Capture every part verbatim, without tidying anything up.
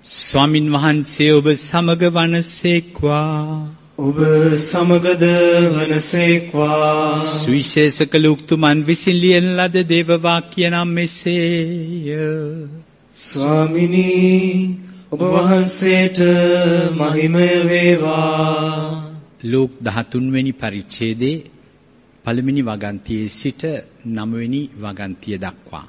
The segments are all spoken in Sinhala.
ස්වාමින් වහන්සේ ඔබ සමග වනසේක්වා. ඔබ සමගද වනසේක්වා. සුවිශේෂක ලූක්තුමන් විසින් ලියන ලද දේව වාක්‍ය නම් මෙසේය. ස්වාමිනී ඔබ වහන්සේට මහිමය වේවා. ලූක් දහතුන් වෙනි පරිච්ඡේදයේ පළවෙනි වගන්තියේ සිට නවවෙනි වගන්තිය දක්වා.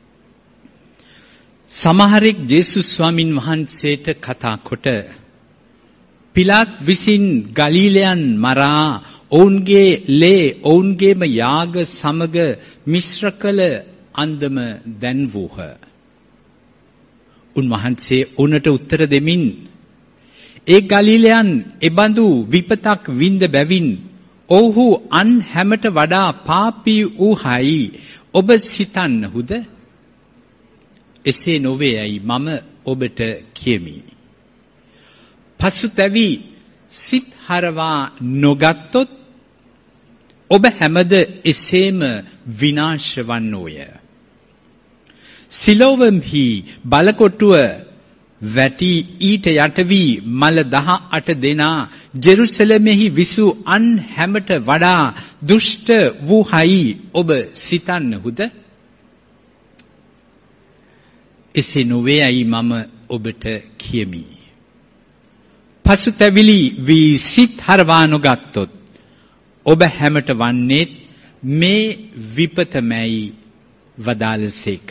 සමහරෙක් ජේසුස් ස්වාමින් වහන්සේට කතා කොට පිලාත් විසින් ගලීලයන් මරා ඔවුන්ගේ ලේ ඔවුන්ගේම යාග සමග මිශ්‍ර කළ අන්දම දැන්වූහ. උන්වහන්සේ උනට උත්තර දෙමින් ඒ ගලීලයන් එබඳු විපතක් වින්ද බැවින් ඔව්හු අන් හැමට වඩා පාපී වූහයි ඔබ සිතන්නහුද? එසේ නොවේයයි මම ඔබට කියමි. පසුතැවි සිත් හරවා නොගත්තොත් ඔබ හැමද එසේම විනාශ වන්නෝය. සිලෝවම්හි බලකොටුව වැටි ඊට යට වී මල දහ අට දෙනා ජෙරුසලමෙහි විසු අන් හැමට වඩා දුෂ්ට වූහයි ඔබ සිතන්නහුද? එසේ නොවේයයි මම ඔබට කියමි. පසුතැවිලි වී සිත් හරවා නොගත්තොත් ඔබ හැමට වන්නේ මේ විපතමයි වදාළසේක.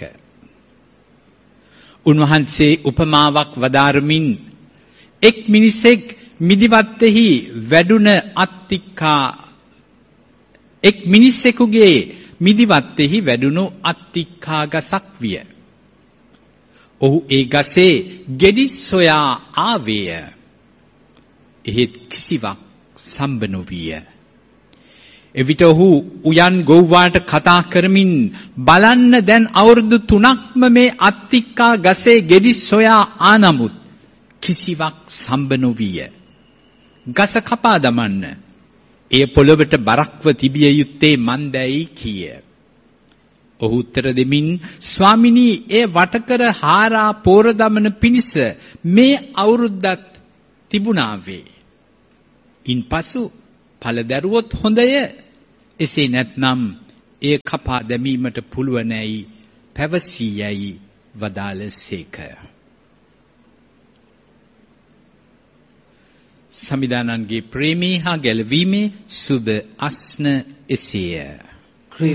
උන්වහන්සේ උපමාවක් වදාරමින් එක් මිනිසෙක් මිදිවත්තෙහි වැඩුණ අත්තික්කා එක් මිනිසෙකුගේ මිදිවත්තෙහි වැඩුණු අත්තික්කා ගසක් විය. ඔහු ඒ ගසේ ගෙඩි සොයා ආවේය. එහෙත් කිසිවක් සම්බ නොවිය. එවිට ඔහු උයන් ගොව්වාට කතා කරමින් බලන්න දැන් අවුරුදු තුනක්ම මේ අත්තික්කා ගසේ ගෙඩි සොයා ආනමුත් කිසිවක් සම්බ නොවිය. ගස කපා දමන්න. එය පොළොවට බරක්ව තිබිය යුත්තේ මන්දැයි කීය. ඔහු උත්තර දෙමින් ස්වාමිනී එය වටකර හාරා පෝර දමන පිණිස මේ අවුරුද්දත් තිබුණාවේ. ඉන්පසු ඵල දැරුවොත් හොඳය. එසේ නැත්නම් එය කපා දැමීමට පුළුවනයි පැවසීයයි වදාළසේක. සමිදානන්ගේ ප්‍රේමී හා ගැලවීමේ සුබ අස්න එසේය.